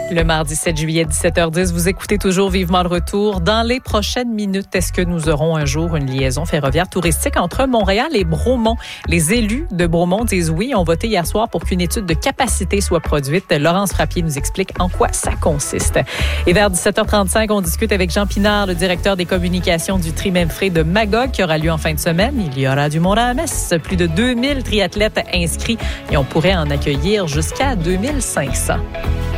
Le mardi 7 juillet, 17h10, vous écoutez toujours Vivement le retour. Dans les prochaines minutes, est-ce que nous aurons un jour une liaison ferroviaire touristique entre Montréal et Bromont? Les élus de Bromont disent oui, ont voté hier soir pour qu'une étude de capacité soit produite. Laurence Frappier nous explique en quoi ça consiste. Et vers 17h35, on discute avec Jean Pinard, le directeur des communications du Tri-Memphrey de Magog, qui aura lieu en fin de semaine. Il y aura du monde à la messe. Plus de 2000 triathlètes inscrits et on pourrait en accueillir jusqu'à 2500.